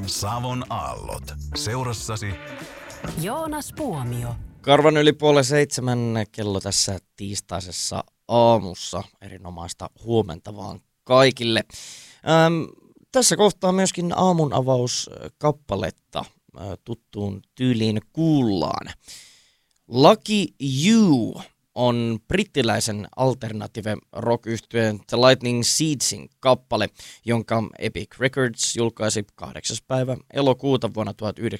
Savon aallot. Seurassasi Joonas Puomio. Karvan yli 6:30 kello tässä tiistaisessa aamussa. Erinomaista huomenta vaan kaikille. Tässä kohtaa myöskin aamun avauskappaletta tuttuun tyyliin kuullaan. Lucky You on brittiläisen alternative rock-yhtyeen The Lightning Seedsin kappale, jonka Epic Records julkaisi 8. päivä elokuuta vuonna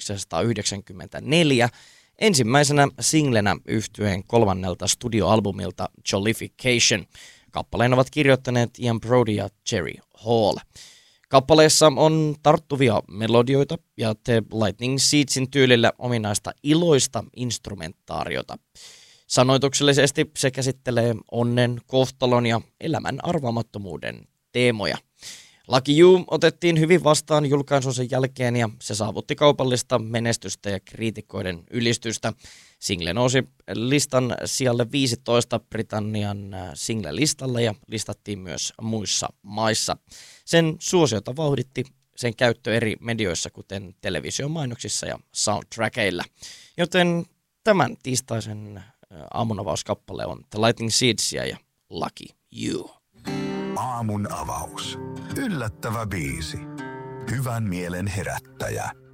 1994 ensimmäisenä singlenä yhtyeen 3. studioalbumilta Jollification. Kappaleen ovat kirjoittaneet Ian Brody ja Jerry Hall. Kappaleessa on tarttuvia melodioita ja The Lightning Seedsin tyylillä ominaista iloista instrumentaariota. Sanoituksellisesti se käsittelee onnen, kohtalon ja elämän arvaamattomuuden teemoja. Lucky You otettiin hyvin vastaan julkaisunsa jälkeen ja se saavutti kaupallista menestystä ja kriitikoiden ylistystä. Single nousi listan sijalle 15 Britannian single-listalla ja listattiin myös muissa maissa. Sen suosiota vauhditti sen käyttö eri medioissa, kuten televisiomainoksissa ja soundtrackeilla. Joten tämän tiistaisen aamunavauskappale on The Lightning Seedsia ja Lucky You. aamun avaus. Yllättävä biisi. Hyvän mielen herättäjä.